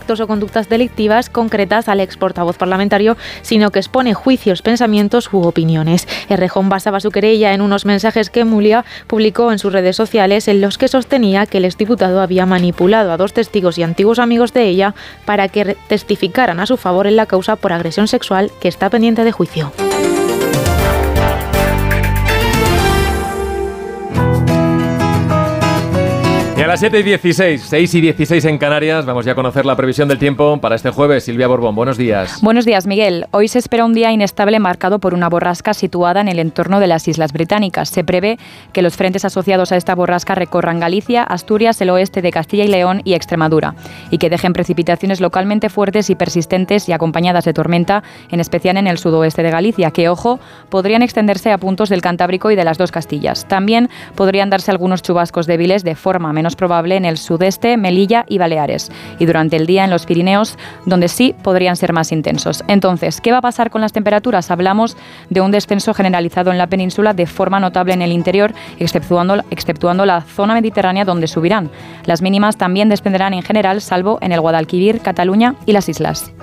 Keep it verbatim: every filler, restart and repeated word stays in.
actos o conductas delictivas concretas al ex portavoz parlamentario, sino que expone juicios, pensamientos u opiniones. Errejón basaba su querella en unos mensajes que Mulia publicó en sus redes sociales en los que sostenía que el exdiputado había manipulado a dos testigos y antiguos amigos de ella para que testificaran a su favor en la causa por agresión sexual que está pendiente de juicio. Y a las siete y dieciséis, seis y dieciséis en Canarias, vamos ya a conocer la previsión del tiempo para este jueves. Silvia Borbón, buenos días. Buenos días, Miguel. Hoy se espera un día inestable marcado por una borrasca situada en el entorno de las Islas Británicas. Se prevé que los frentes asociados a esta borrasca recorran Galicia, Asturias, el oeste de Castilla y León y Extremadura, y que dejen precipitaciones localmente fuertes y persistentes y acompañadas de tormenta, en especial en el sudoeste de Galicia, que, ojo, podrían extenderse a puntos del Cantábrico y de las dos Castillas. También podrían darse algunos chubascos débiles de forma menos probable en el sudeste, Melilla y Baleares, y durante el día en los Pirineos, donde sí podrían ser más intensos. Entonces, ¿qué va a pasar con las temperaturas? Hablamos de un descenso generalizado en la península de forma notable en el interior, exceptuando, exceptuando la zona mediterránea, donde subirán. Las mínimas también descenderán en general, salvo en el Guadalquivir, Cataluña y las islas.